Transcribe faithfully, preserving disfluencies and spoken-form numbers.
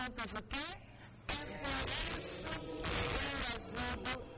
juntas o quê? É por isso que eu ajudo